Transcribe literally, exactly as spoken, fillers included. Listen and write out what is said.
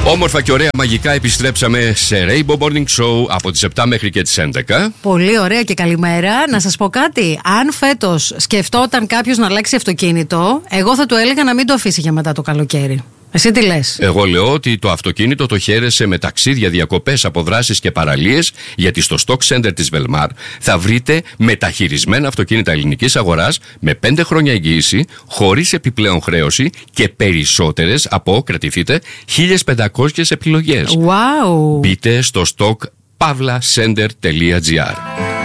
Όμορφα και ωραία μαγικά επιστρέψαμε σε Rainbow Morning Show από τις επτά μέχρι και τις έντεκα. Πολύ ωραία και καλημέρα. Να σας πω κάτι. Αν φέτος σκεφτόταν κάποιος να αλλάξει αυτοκίνητο, εγώ θα του έλεγα να μην το αφήσει για μετά το καλοκαίρι. Εσύ τι λες? Εγώ λέω ότι το αυτοκίνητο το χαίρεσε με ταξίδια, διακοπές, αποδράσεις και παραλίες, γιατί στο Stock Center της Velmar θα βρείτε μεταχειρισμένα αυτοκίνητα ελληνικής αγοράς με πέντε χρόνια εγγύηση, χωρίς επιπλέον χρέωση και περισσότερες από, κρατηθείτε, χίλιες πεντακόσιες επιλογές. Wow. Μπείτε στο stock pavla center τελεία gr.